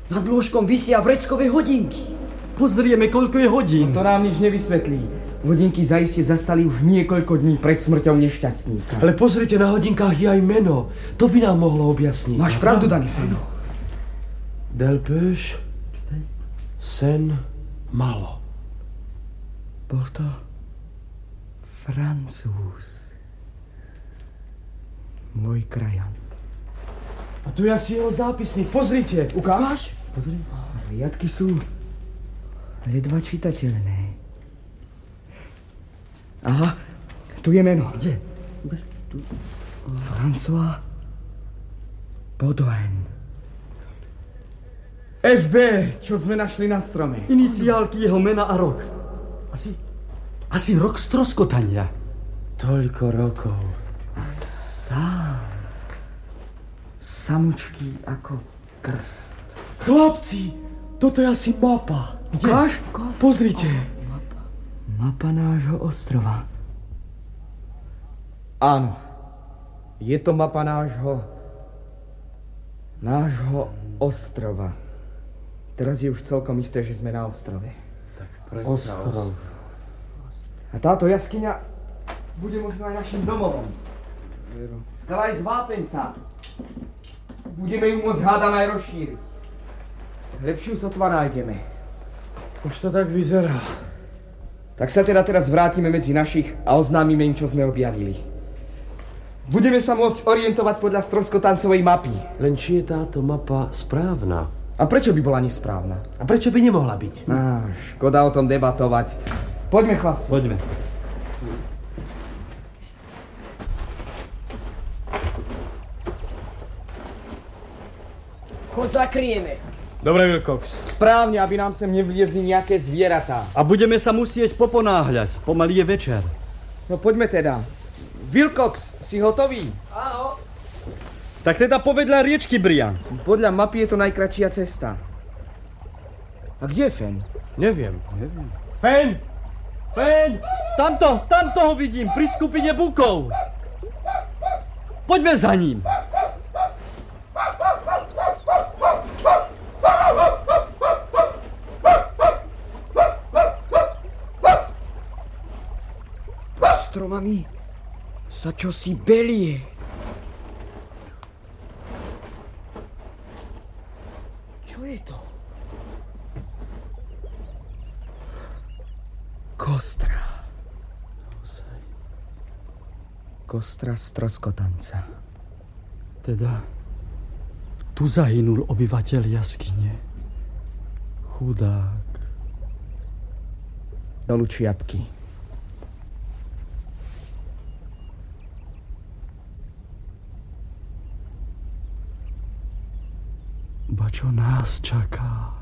Nad lôžkom visia vreckové hodinky. Pozrieme, koľko je hodín. To nám nič nevysvetlí. Hodinky zaiste zastali už niekoľko dní pred smrťou nešťastníka. Ale pozrite, na hodinkách je aj meno. To by nám mohlo objasniť. Máš pravdu, Danifeno. Delpech, Sen, Malo. Bol to Francúz. Môj krajan. A tu je asi jeho zápisník. Pozrite. Ukáž? Pozri. Riadky sú ledva čitateľné. Aha, tu je meno. Kde? Tu. François Baudouin. FB, čo sme našli na strome. Iniciálky jeho mena a rok. Asi rok stroskotania. Toľko rokov. Sám. Samučký ako krst. Chlapci, toto je asi mapa. Ukáž? Pozrite. Mapa nášho ostrova. Áno. Je to mapa nášho ostrova. Teraz je už celkom isté, že sme na ostrove. Ostrov. A táto jaskyňa bude možno aj našim domovom. Skala je z vápenca. Budeme ju môcť, hádam, aj rozšíriť. Lepšiu sotva nájdeme. Už to tak vyzerá. Tak sa teda teraz vrátime medzi našich a oznámime im, čo sme objavili. Budeme sa môcť orientovať podľa stroskotancovej mapy. Len či je táto mapa správna? A prečo by bola nesprávna? A prečo by nemohla byť? Škoda o tom debatovať. Poďme, chlapci. Poďme. Vchod zakrieme. Dobre, Wilcox. Správne, aby nám sem nevliezli nejaké zvieratá. A budeme sa musieť poponáhľať. Pomaly je večer. No poďme teda. Wilcox, si hotový? Áno. Tak teda povedľa riečky Brian. Podľa mapy je to najkratšia cesta. A kde je Fen? Neviem. Fen! Tamto ho vidím, pri skupine bukov. Poďme za ním. Stromami sa čosi belie. Čo je to? Kostra. Kostra stroskotanca. Teda, tu zahynul obyvateľ jaskyne. Chudák. Dolu čiapky. Ba čo nás čaká?